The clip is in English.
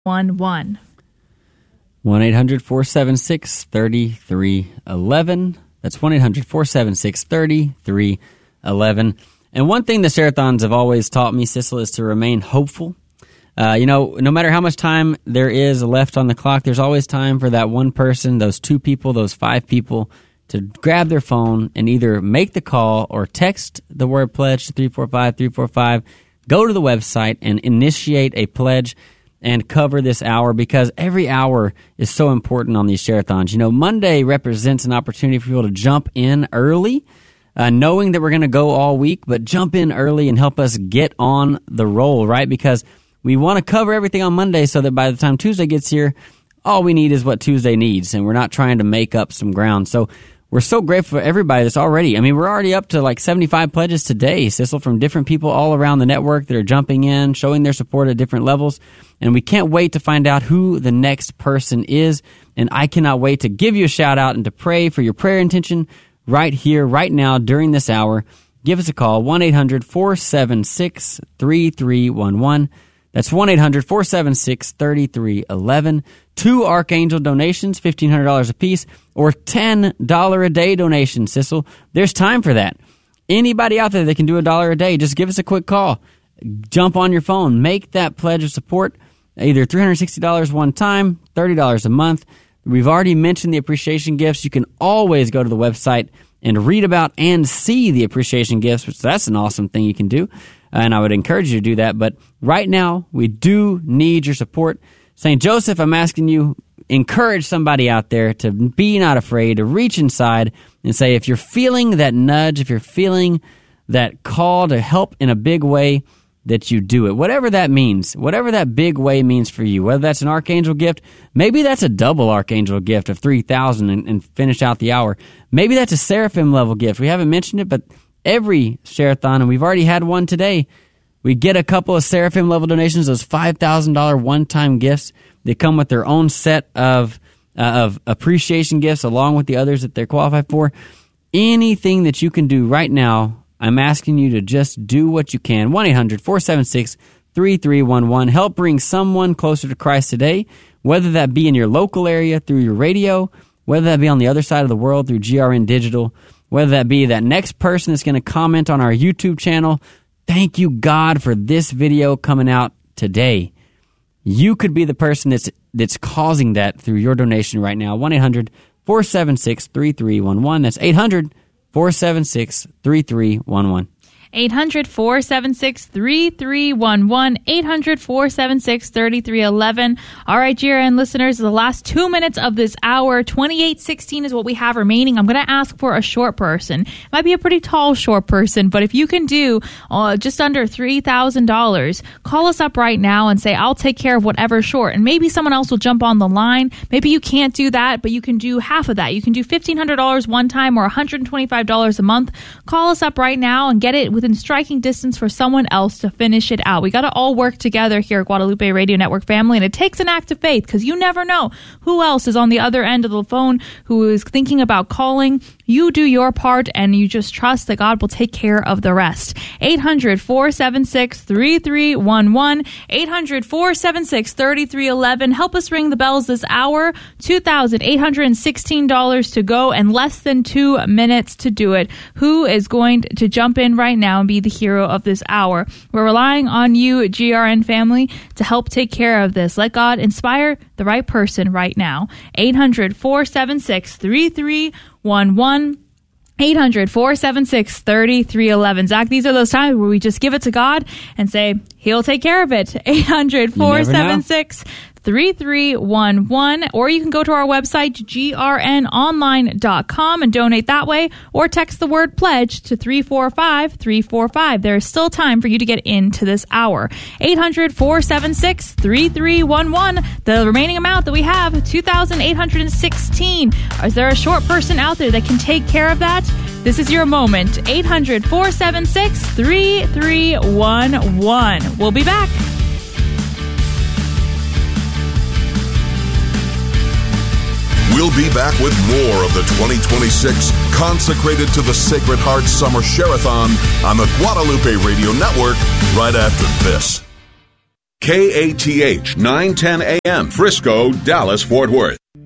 1-800-476-3311. That's 1-800-476-3311. And one thing the Share-a-thons have always taught me, Sissel, is to remain hopeful. No matter how much time there is left on the clock, there's always time for that one person, those 2 people, those 5 people to grab their phone and either make the call or text the word pledge to 345-345, go to the website and initiate a pledge and cover this hour, because every hour is so important on these Share-a-thons. Monday represents an opportunity for people to jump in early, knowing that we're going to go all week, but jump in early and help us get on the roll, right? Because we want to cover everything on Monday so that by the time Tuesday gets here, all we need is what Tuesday needs, and we're not trying to make up some ground. So we're so grateful for everybody that's already, we're already up to like 75 pledges today, Sissel, from different people all around the network that are jumping in, showing their support at different levels. And we can't wait to find out who the next person is. And I cannot wait to give you a shout out and to pray for your prayer intention right here, right now, during this hour. Give us a call, 1-800-476-3311. That's 1-800-476-3311. 2 Archangel donations, $1,500 a piece, or $10 a day donation, Sissel. There's time for that. Anybody out there that can do $1 a day, just give us a quick call. Jump on your phone. Make that pledge of support, either $360 one time, $30 a month. We've already mentioned the appreciation gifts. You can always go to the website and read about and see the appreciation gifts, which that's an awesome thing you can do. And I would encourage you to do that. But right now, we do need your support. St. Joseph, I'm asking you, encourage somebody out there to be not afraid, to reach inside and say, if you're feeling that nudge, if you're feeling that call to help in a big way, that you do it. Whatever that means, whatever that big way means for you, whether that's an Archangel gift, maybe that's a double Archangel gift of $3,000 and finish out the hour. Maybe that's a Seraphim level gift. We haven't mentioned it, but every Share-a-thon, and we've already had one today, we get a couple of Seraphim level donations, those $5,000 one-time gifts. They come with their own set of appreciation gifts along with the others that they're qualified for. Anything that you can do right now, I'm asking you to just do what you can. 1-800-476-3311. Help bring someone closer to Christ today, whether that be in your local area through your radio, whether that be on the other side of the world through GRN Digital, whether that be that next person that's going to comment on our YouTube channel. Thank you, God, for this video coming out today. You could be the person that's causing that through your donation right now. 1-800-476-3311. That's 800-476-3311. 800-476-3311, 800-476-3311. All right, GRN listeners, the last 2 minutes of this hour, 28:16 is what we have remaining. I'm going to ask for a short person. It might be a pretty tall short person, but if you can do just under $3,000, call us up right now and say, I'll take care of whatever's short. And maybe someone else will jump on the line. Maybe you can't do that, but you can do half of that. You can do $1,500 one time or $125 a month. Call us up right now and get it within striking distance for someone else to finish it out. We got to all work together here at Guadalupe Radio Network family, and it takes an act of faith because you never know who else is on the other end of the phone who is thinking about calling. You do your part, and you just trust that God will take care of the rest. 800-476-3311, 800-476-3311. Help us ring the bells this hour. $2,816 to go and less than 2 minutes to do it. Who is going to jump in right now and be the hero of this hour? We're relying on you, GRN family, to help take care of this. Let God inspire the right person right now. 800-476-3311. 800-476-3311. Zach, these are those times where we just give it to God and say, He'll take care of it. 800-476-3311. Or you can go to our website, grnonline.com, and donate that way, or text the word pledge to 345-345. There is still time for you to get into this hour. 800-476-3311. The remaining amount that we have, $2,816. Is there a short person out there that can take care of that? This is your moment. 800-476-3311. We'll be back. We'll be back with more of the 2026 Consecrated to the Sacred Heart Summer Share-a-thon on the Guadalupe Radio Network right after this. KATH 910 AM, Frisco, Dallas, Fort Worth.